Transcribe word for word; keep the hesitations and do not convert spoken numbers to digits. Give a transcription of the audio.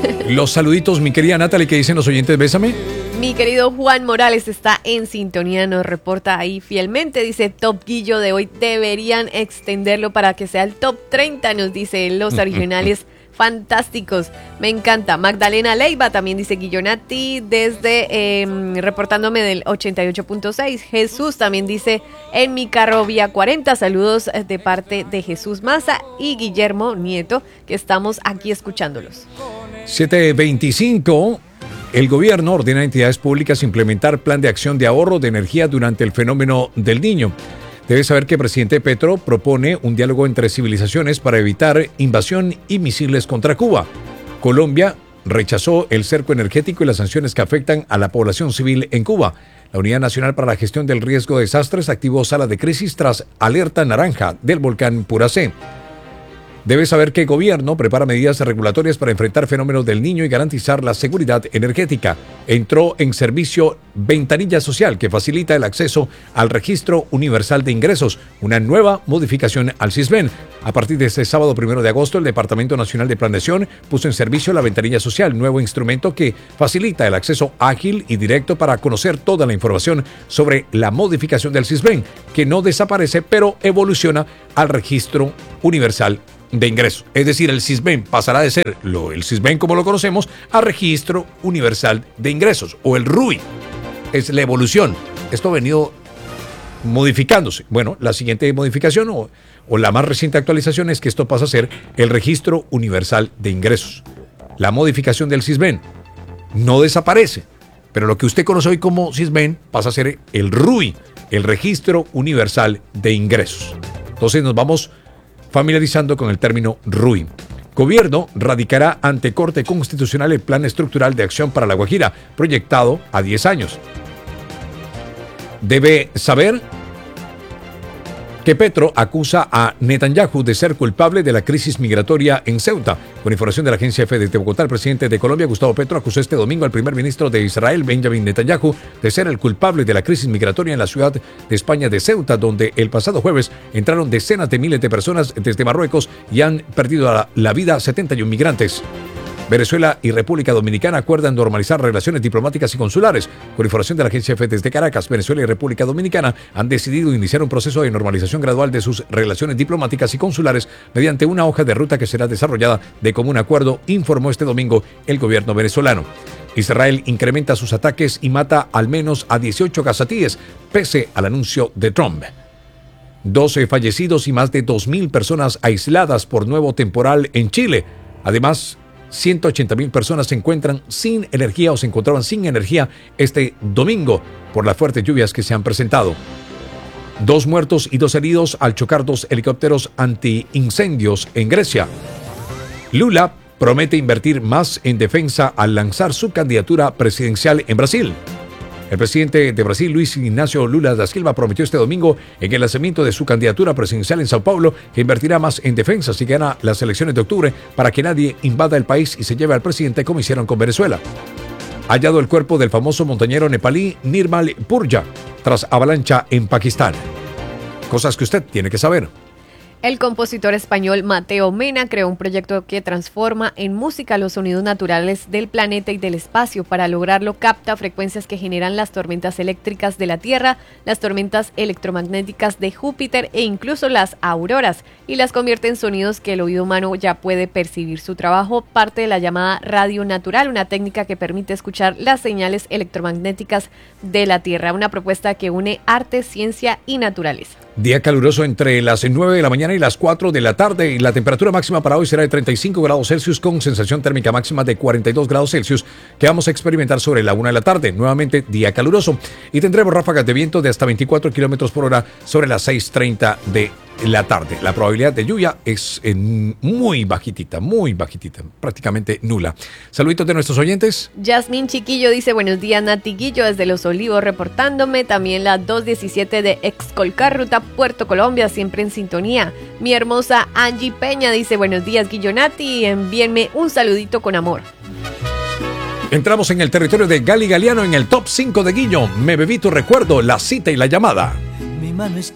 Los saluditos, mi querida Natalie, que dicen los oyentes, bésame. Mi querido Juan Morales está en sintonía, nos reporta ahí fielmente, dice Top Guillo de hoy deberían extenderlo para que sea el Top treinta, nos dice los originales fantásticos, me encanta. Magdalena Leiva también dice Guillonati desde eh, reportándome del ochenta y ocho punto seis. Jesús también dice en mi carro vía cuarenta, saludos de parte de Jesús Maza y Guillermo Nieto, que estamos aquí escuchándolos. siete veinticinco. El gobierno ordena a entidades públicas implementar plan de acción de ahorro de energía durante el fenómeno del Niño. Debe saber que el presidente Petro propone un diálogo entre civilizaciones para evitar invasión y misiles contra Cuba. Colombia rechazó el cerco energético y las sanciones que afectan a la población civil en Cuba. La Unidad Nacional para la Gestión del Riesgo de Desastres activó sala de crisis tras alerta naranja del volcán Puracé. Debe saber que el gobierno prepara medidas regulatorias para enfrentar fenómenos del Niño y garantizar la seguridad energética. Entró en servicio Ventanilla Social, que facilita el acceso al Registro Universal de Ingresos, una nueva modificación al SISBEN. A partir de este sábado primero de agosto, el Departamento Nacional de Planeación puso en servicio la Ventanilla Social, nuevo instrumento que facilita el acceso ágil y directo para conocer toda la información sobre la modificación del SISBEN, que no desaparece, pero evoluciona al Registro Universal de Ingresos. Es decir, el SISBEN pasará de ser lo, el SISBEN como lo conocemos a Registro Universal de Ingresos, o el R U I. Es la evolución. Esto ha venido modificándose. Bueno, la siguiente modificación o, o la más reciente actualización es que esto pasa a ser el Registro Universal de Ingresos. La modificación del SISBEN no desaparece, pero lo que usted conoce hoy como SISBEN pasa a ser el R U I, el Registro Universal de Ingresos. Entonces nos vamos familiarizando con el término R U I. Gobierno radicará ante Corte Constitucional el Plan Estructural de Acción para La Guajira, proyectado a diez años. Debe saber que Petro acusa a Netanyahu de ser culpable de la crisis migratoria en Ceuta. Con información de la agencia F de Bogotá, el presidente de Colombia, Gustavo Petro, acusó este domingo al primer ministro de Israel, Benjamin Netanyahu, de ser el culpable de la crisis migratoria en la ciudad de España de Ceuta, donde el pasado jueves entraron decenas de miles de personas desde Marruecos y han perdido la, la vida setenta y uno migrantes. Venezuela y República Dominicana acuerdan normalizar relaciones diplomáticas y consulares. Con información de la agencia F desde Caracas, Venezuela y República Dominicana han decidido iniciar un proceso de normalización gradual de sus relaciones diplomáticas y consulares mediante una hoja de ruta que será desarrollada de común acuerdo, informó este domingo el gobierno venezolano. Israel incrementa sus ataques y mata al menos a dieciocho gazatíes, pese al anuncio de Trump. doce fallecidos y más de dos mil personas aisladas por nuevo temporal en Chile. Además, ciento ochenta mil personas se encuentran sin energía o se encontraban sin energía este domingo por las fuertes lluvias que se han presentado. Dos muertos y dos heridos al chocar dos helicópteros antiincendios en Grecia. Lula promete invertir más en defensa al lanzar su candidatura presidencial en Brasil. El presidente de Brasil, Luis Ignacio Lula da Silva, prometió este domingo en el lanzamiento de su candidatura presidencial en Sao Paulo que invertirá más en defensa si gana las elecciones de octubre para que nadie invada el país y se lleve al presidente como hicieron con Venezuela. Hallado el cuerpo del famoso montañero nepalí Nirmal Purja tras avalancha en Pakistán. Cosas que usted tiene que saber. El compositor español Mateo Mena creó un proyecto que transforma en música los sonidos naturales del planeta y del espacio. Para lograrlo, capta frecuencias que generan las tormentas eléctricas de la Tierra, las tormentas electromagnéticas de Júpiter e incluso las auroras, y las convierte en sonidos que el oído humano ya puede percibir. Su trabajo parte de la llamada radio natural, una técnica que permite escuchar las señales electromagnéticas de la Tierra, una propuesta que une arte, ciencia y naturaleza. Día caluroso entre las nueve de la mañana y las cuatro de la tarde, y la temperatura máxima para hoy será de treinta y cinco grados Celsius con sensación térmica máxima de cuarenta y dos grados Celsius que vamos a experimentar sobre la una de la tarde. Nuevamente día caluroso y tendremos ráfagas de viento de hasta veinticuatro kilómetros por hora sobre las seis treinta de la tarde. La probabilidad de lluvia es eh, muy bajitita, muy bajitita, prácticamente nula. Saluditos de nuestros oyentes. Yasmín Chiquillo dice buenos días, Nati Guillo, desde Los Olivos reportándome. También la doscientos diecisiete de Excolcar, ruta Puerto Colombia, siempre en sintonía. Mi hermosa Angie Peña dice buenos días, Guillo, Nati, envíenme un saludito con amor. Entramos en el territorio de Gali Galiano en el top cinco de Guillo. Me bebí tu recuerdo, la cita y la llamada. Mi mano